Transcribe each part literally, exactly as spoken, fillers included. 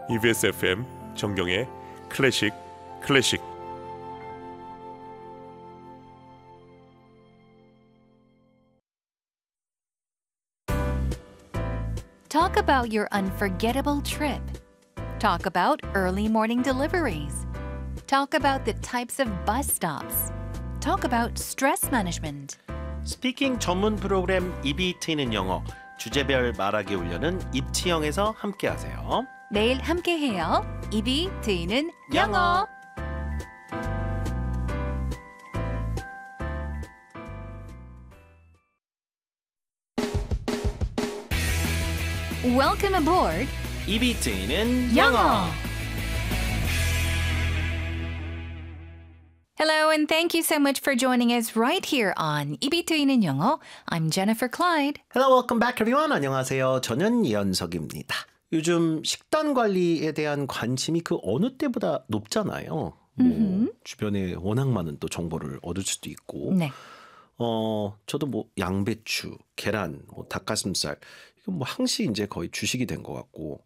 이비에스 에프엠 정경의 클래식 클래식. Talk about your unforgettable trip. Talk about early morning deliveries. Talk about the types of bus stops. Talk about stress management. 스피킹 전문 프로그램 입이 트이는 영어, 주제별 말하기 훈련은 입티영에서 함께하세요. 매일 함께해요. 입이 트이는 영어. Welcome aboard. 입이 트이는 영어. 영어. Hello and thank you so much for joining us right here on 입이 트이는 영어. I'm Jennifer Clyde. Hello, welcome back everyone. 안녕하세요. 저는 이현석입니다. 요즘 식단 관리에 대한 관심이 그 어느 때보다 높잖아요. 뭐 주변에 워낙 많은 또 정보를 얻을 수도 있고. 네. 어, 저도 뭐 양배추, 계란, 뭐 닭가슴살 이건 뭐 항시 이제 거의 주식이 된 것 같고.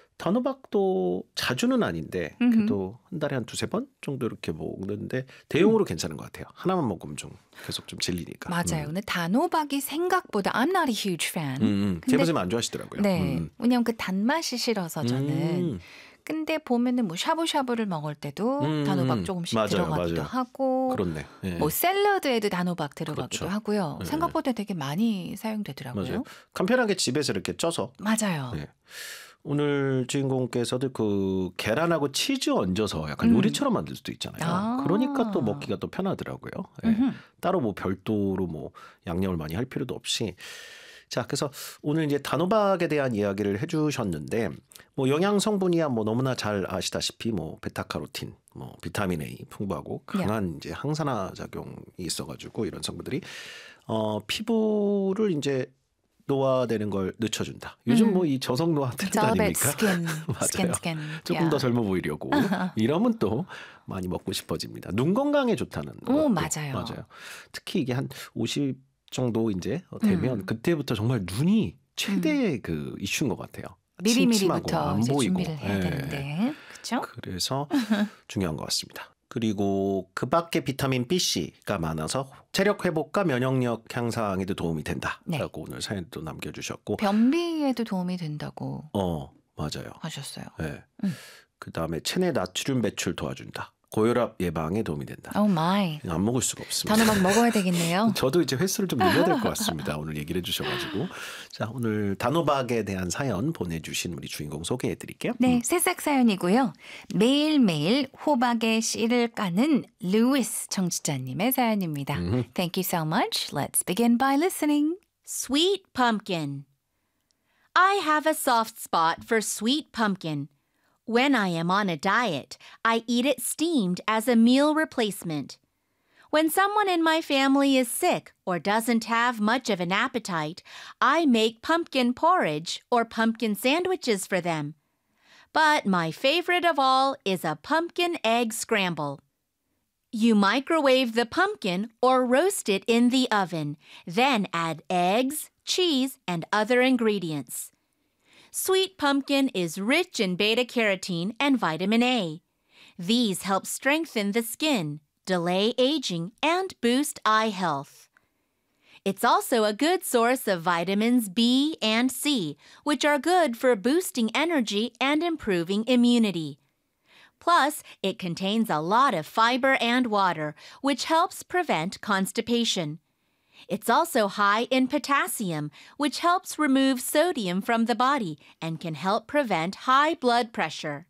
단호박도 자주는 아닌데 그래도 한 달에 한 두세 번 정도 이렇게 먹는데 대용으로 음. 괜찮은 것 같아요. 하나만 먹으면 좀 계속 좀 질리니까. 맞아요. 음. 근데 단호박이 생각보다 I'm not a huge fan. 음, 제 선생님 안 좋아하시더라고요. 네, 음. 왜냐면 그 단맛이 싫어서 저는. 음. 근데 보면은 뭐 샤브샤브를 먹을 때도 음. 단호박 조금씩 맞아요, 들어가기도 맞아요. 하고, 그렇네. 예. 뭐 샐러드에도 단호박 들어가기도 그렇죠. 하고요. 예. 생각보다 되게 많이 사용되더라고요. 맞아요. 간편하게 집에서 이렇게 쪄서. 맞아요. 예. 오늘 주인공께서도 그 계란하고 치즈 얹어서 약간 요리처럼 만들 수도 있잖아요. 아. 그러니까 또 먹기가 또 편하더라고요. 예. 따로 뭐 별도로 뭐 양념을 많이 할 필요도 없이. 자, 그래서 오늘 이제 단호박에 대한 이야기를 해주셨는데, 뭐 영양 성분이야 뭐 너무나 잘 아시다시피 뭐 베타카로틴, 뭐 비타민 A 풍부하고 강한 이제 항산화 작용이 있어가지고 이런 성분들이 어 피부를 이제 노화되는 걸 늦춰준다. 요즘 음. 뭐 이 저속 노화 트렌드 아닙니까? skin, 맞아요. skin, skin. 조금 Yeah. 더 젊어 보이려고 이러면 또 많이 먹고 싶어집니다. 눈 건강에 좋다는 오, 것도 맞아요. 맞아요. 특히 이게 한 오십 정도 이제 되면 음. 그때부터 정말 눈이 최대의 음. 그 이슈인 것 같아요. 미리미리부터 안 이제 보이고. 준비를 해야 네. 되는데, 그렇죠? 그래서 중요한 것 같습니다. 그리고 그 밖에 비타민 B, C가 많아서 체력 회복과 면역력 향상에도 도움이 된다라고 네. 오늘 사연도 남겨주셨고. 변비에도 도움이 된다고 어, 맞아요. 하셨어요. 네. 음. 그 다음에 체내 나트륨 배출 도와준다. 고혈압 예방에 도움이 된다. 오 마이. 안 먹을 수가 없습니다. 단호박 먹어야 되겠네요. 저도 이제 횟수를 좀 늘려야 될 것 같습니다. 오늘 얘기를 해주셔가지고. 자, 오늘 단호박에 대한 사연 보내주신 우리 주인공 소개해드릴게요. 네, 음. 새싹 사연이고요. 매일매일 호박의 씨를 까는 루이스 청취자님의 사연입니다. 음. Thank you so much. Let's begin by listening. Sweet pumpkin. I have a soft spot for sweet pumpkin. When I am on a diet, I eat it steamed as a meal replacement. When someone in my family is sick or doesn't have much of an appetite, I make pumpkin porridge or pumpkin sandwiches for them. But my favorite of all is a pumpkin egg scramble. You microwave the pumpkin or roast it in the oven, then add eggs, cheese, and other ingredients. Sweet pumpkin is rich in beta-carotene and vitamin A. These help strengthen the skin, delay aging, and boost eye health. It's also a good source of vitamins B and C, which are good for boosting energy and improving immunity. Plus, it contains a lot of fiber and water, which helps prevent constipation. It's also high in potassium, which helps remove sodium from the body and can help prevent high blood pressure.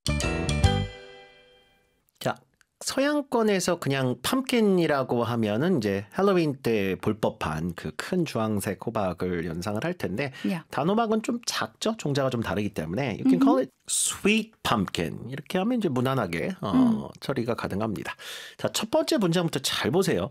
자, 서양권에서 그냥 팜킨이라고 하면은 이제 할로윈 때 볼 법한 그 큰 주황색 호박을 연상을 할 텐데 Yeah. 단호박은 좀 작죠? 종자가 좀 다르기 때문에 you can call it sweet pumpkin 이렇게 하면 이제 무난하게 어, 음. 처리가 가능합니다. 자, 첫 번째 문장부터 잘 보세요.